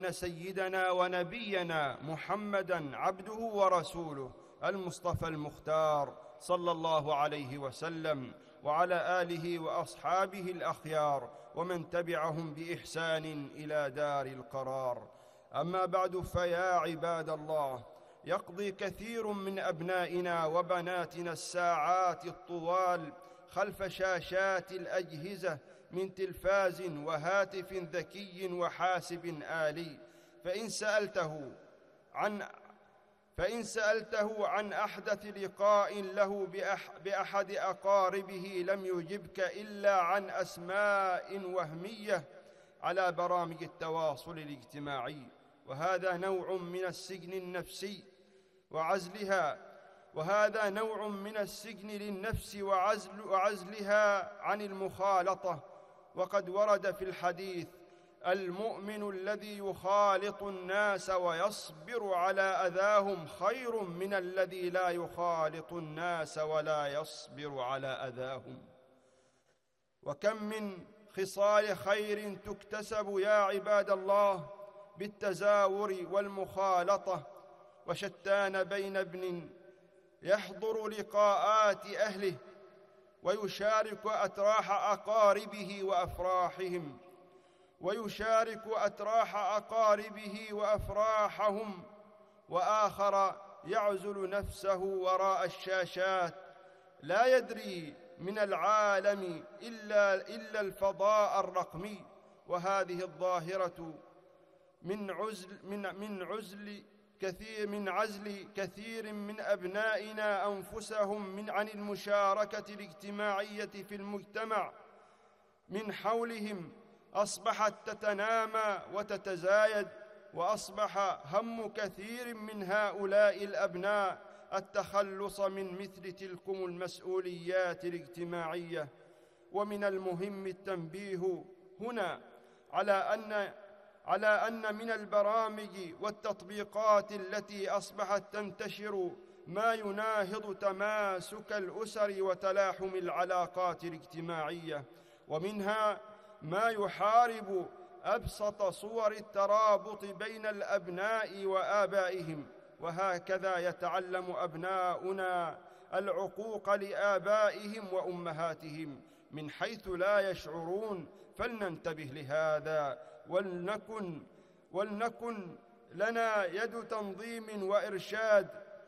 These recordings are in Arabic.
سيدنا ونبينا محمدًا عبده ورسوله المصطفى المختار صلى الله عليه وسلم، وعلى آله وأصحابه الأخيار ومن تبعهم بإحسان إلى دار القرار. أما بعد، فيا عباد الله، يقضي كثير من أبنائنا وبناتنا الساعات الطوال خلف شاشات الأجهزة من تلفاز وهاتف ذكي وحاسب آلي، فإن سألته عن أحدث لقاء له بأحد أقاربه لم يجبك إلا عن أسماء وهمية على برامج التواصل الاجتماعي، وهذا نوع من السجن النفسي للنفس وعزلها عن المخالطة. وقد ورد في الحديث: المؤمن الذي يخالط الناس ويصبر على أذاهم خير من الذي لا يخالط الناس ولا يصبر على أذاهم. وكم من خصال خير تكتسب يا عباد الله بالتزاور والمخالطة، وشتان بين ابن يحضر لقاءات أهله ويشارك أتراح أقاربه وأفراحهم، وآخر يعزل نفسه وراء الشاشات لا يدري من العالم إلا الفضاء الرقمي. وهذه الظاهرة من عزل كثير من أبنائنا أنفسهم عن المشاركة الاجتماعية في المجتمع من حولهم أصبحت تتنامى وتتزايد، وأصبح هم كثير من هؤلاء الأبناء التخلص من مثل تلكم المسؤوليات الاجتماعية. ومن المهم التنبيه هنا على أن من البرامج والتطبيقات التي أصبحت تنتشر ما يناهض تماسك الأسر وتلاحم العلاقات الاجتماعية، ومنها ما يحارب أبسط صور الترابط بين الأبناء وآبائهم. وهكذا يتعلم أبناؤنا العقوق لآبائهم وأمهاتهم من حيث لا يشعرون. فلننتبه لهذا، ولنكن لنا يد تنظيم وإرشاد،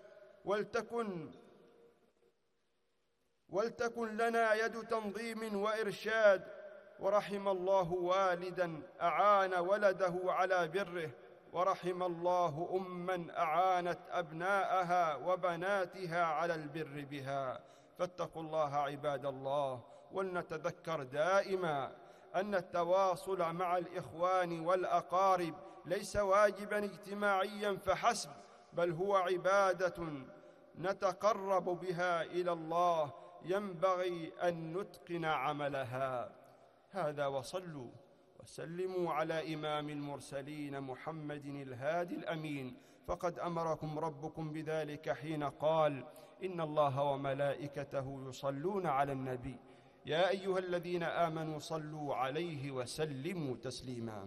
ولتكن لنا يد تنظيم وإرشاد. ورحم الله والداً أعان ولده على بره، ورحم الله أماً أعانت أبناءها وبناتها على البر بها. فاتقوا الله عباد الله، ولنتذكر دائماً أن التواصل مع الإخوان والأقارب ليس واجباً اجتماعياً فحسب، بل هو عبادة نتقرب بها إلى الله ينبغي أن نتقن عملها. هذا، وصلوا وسلموا على إمام المرسلين محمد الهادي الأمين، فقد أمركم ربكم بذلك حين قال: إن الله وملائكته يصلون على النبي يا أيها الذين آمنوا صلوا عليه وسلموا تسليما.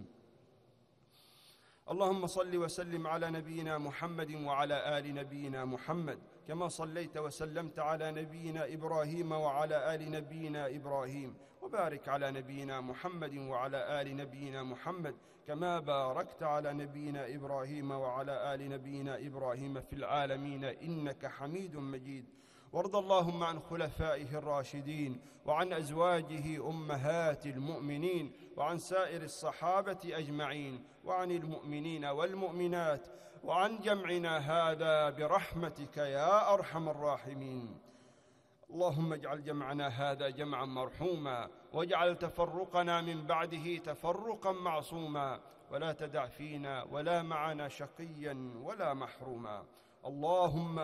اللهم صل وسلم على نبينا محمد وعلى آل نبينا محمد، كما صليت وسلمت على نبينا إبراهيم وعلى آل نبينا إبراهيم، وبارك على نبينا محمد وعلى آل نبينا محمد كما باركت على نبينا إبراهيم وعلى آل نبينا إبراهيم في العالمين إنك حميد مجيد. وارض اللهم عن خلفائه الراشدين، وعن أزواجه أمهات المؤمنين، وعن سائر الصحابة أجمعين، وعن المؤمنين والمؤمنات، وعن جمعنا هذا برحمتك يا أرحم الراحمين. اللهم اجعل جمعنا هذا جمعا مرحوما، واجعل تفرقنا من بعده تفرقا معصوما، ولا تدع فينا ولا معنا شقيا ولا محروما. اللهم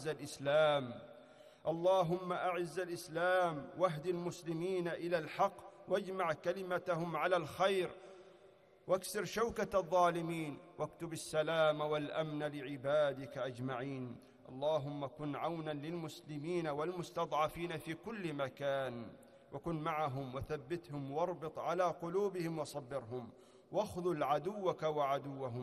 أعز الإسلام واهد المسلمين إلى الحق، واجمع كلمتهم على الخير، واكسر شوكة الظالمين، واكتب السلام والأمن لعبادك أجمعين. اللهم كن عونا للمسلمين والمستضعفين في كل مكان، وكن معهم وثبتهم واربط على قلوبهم وصبرهم، واخذل عدوك وعدوهم